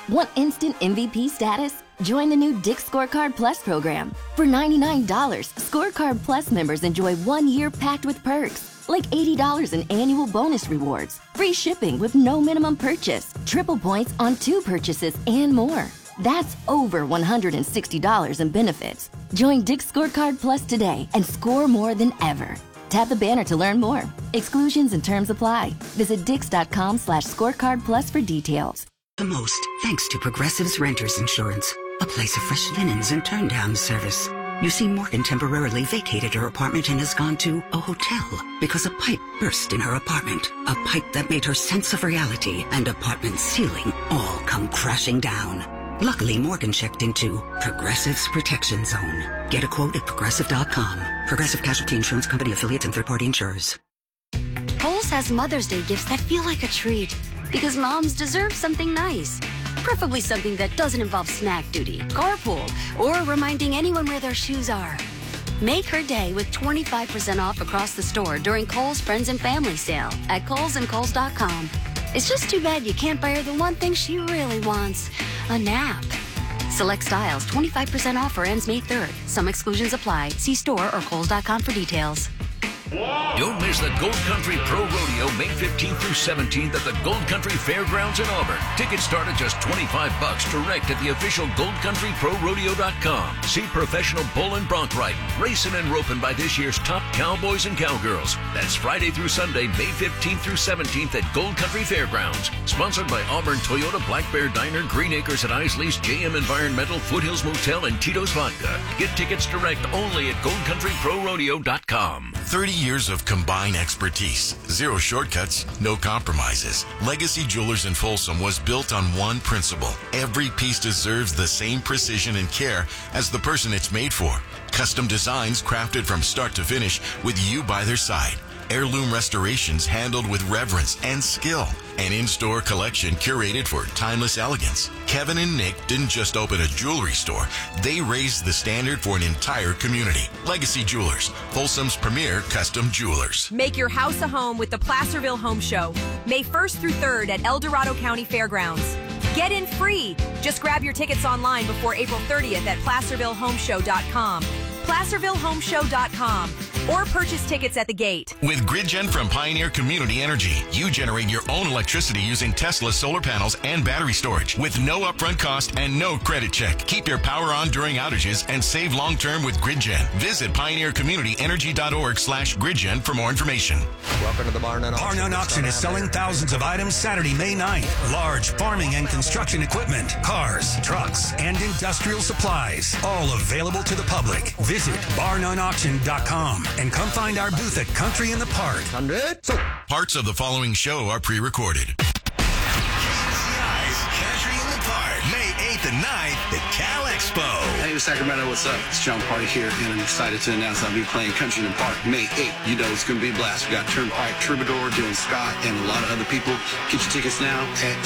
Want instant MVP status? Join the new Dick's Scorecard Plus program. For $99, Scorecard Plus members enjoy 1 year packed with perks, like $80 in annual bonus rewards, free shipping with no minimum purchase, triple points on 2 purchases, and more. That's over $160 in benefits. Join Dick's Scorecard Plus today and score more than ever. Tap the banner to learn more. Exclusions and terms apply. Visit dix.com/scorecard plus for details. The most thanks to Progressive's Renters Insurance, a place of fresh linens and turn-down service. You see, Morgan temporarily vacated her apartment and has gone to a hotel because a pipe burst in her apartment. A pipe that made her sense of reality and apartment ceiling all come crashing down. Luckily, Morgan checked into Progressive's Protection Zone. Get a quote at Progressive.com. Progressive Casualty Insurance Company affiliates and third-party insurers. Kohl's has Mother's Day gifts that feel like a treat because moms deserve something nice. Preferably something that doesn't involve snack duty, carpool, or reminding anyone where their shoes are. Make her day with 25% off across the store during Kohl's Friends and Family Sale at Kohl's and Kohl's.com. It's just too bad you can't buy her the one thing she really wants, a nap. Select styles, 25% off or ends May 3rd. Some exclusions apply. See store or Kohl's.com for details. Don't miss the Gold Country Pro Rodeo May 15th through 17th at the Gold Country Fairgrounds in Auburn. Tickets start at just $25 direct at the official GoldCountryProRodeo.com. See professional bull and bronc riding, racing and roping by this year's top cowboys and cowgirls. That's Friday through Sunday, May 15th through 17th at Gold Country Fairgrounds. Sponsored by Auburn Toyota, Black Bear Diner, Green Acres at Isley's, JM Environmental, Foothills Motel, and Tito's Vodka. Get tickets direct only at GoldCountryProRodeo.com. 30 years of combined expertise. Zero shortcuts, no compromises. Legacy Jewelers in Folsom was built on one principle. Every piece deserves the same precision and care as the person it's made for. Custom designs crafted from start to finish with you by their side. Heirloom restorations handled with reverence and skill. An in-store collection curated for timeless elegance. Kevin and Nick didn't just open a jewelry store. They raised the standard for an entire community. Legacy Jewelers, Folsom's premier custom jewelers. Make your house a home with the Placerville Home Show. May 1st through 3rd at El Dorado County Fairgrounds. Get in free. Just grab your tickets online before April 30th at placervillehomeshow.com. placervillehomeshow.com or purchase tickets at the gate. With GridGen from Pioneer Community Energy, you generate your own electricity using Tesla solar panels and battery storage with no upfront cost and no credit check. Keep your power on during outages and save long-term with GridGen. Visit pioneercommunityenergy.org/GridGen for more information. Welcome to the Bar None Auction. Bar None Auction is selling thousands of items Saturday, May 9th. Large farming and construction equipment, cars, trucks, and industrial supplies. All available to the public. Visit barnoneauction.com and come find our booth at Country in the Park. 100. Parts of the following show are pre-recorded. Country in the Park, May 8th and 9th at Cal Expo. Hey, Sacramento, what's up? It's John Party here, and I'm excited to announce I'll be playing Country in the Park May 8th. You know it's going to be a blast. We got Turnpike, Troubadour, Dylan Scott, and a lot of other people. Get your tickets now at